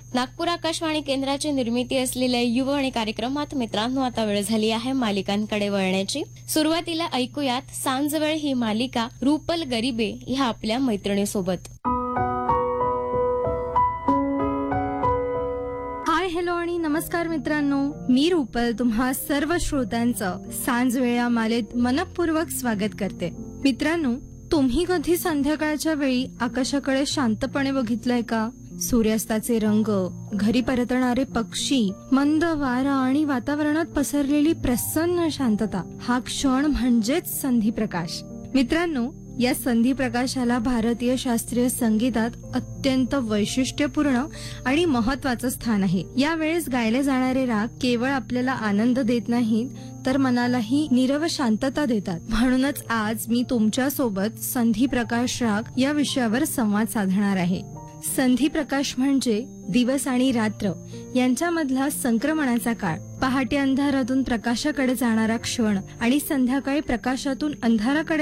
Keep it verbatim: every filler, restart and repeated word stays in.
नागपूर आकाशवाणी केंद्राची निर्मिती असलेल्या युवा आणि कार्यक्रमात मित्रांनो आता वेळ झाली आहे मालिकांकडे वळण्याची। सुरुवातीला ऐकूयात सांजवेळ ही मालिका रूपल गरीबे ह्या आपल्या मैत्रिणीसोबत। हाय हॅलो आणि नमस्कार मित्रांनो, मी रूपल तुम्हा सर्व श्रोत्यांचं सांजवेळ या मालेत मनपूर्वक स्वागत करते। मित्रांनो, तुम्ही कधी संध्याकाळच्या वेळी आकाशाकडे शांतपणे बघितलंय का? सूर्यास्ताचे रंग, घरी परतणारे पक्षी, मंद वारा आणि वातावरणात पसरलेली प्रसन्न शांतता, हा क्षण म्हणजेच संधी प्रकाश। मित्रांनो, या संधी प्रकाशाला भारतीय शास्त्रीय संगीतात अत्यंत वैशिष्ट्यपूर्ण आणि महत्त्वाचं स्थान आहे। या वेळेस गायले जाणारे राग केवळ आपल्याला आनंद देत नाहीत, तर मनालाही नीरव शांतता देतात। म्हणूनच आज मी तुमच्या सोबत संधी प्रकाश राग या विषयावर संवाद साधणार आहे। संधी प्रकाश म्हणजे दिवस आणि रात्र यांच्यामधला संक्रमणाचा काळ, पहाटे अंधारातून प्रकाशाकडे जाणारा क्षण आणि संध्याकाळी प्रकाशातून अंधाराकडे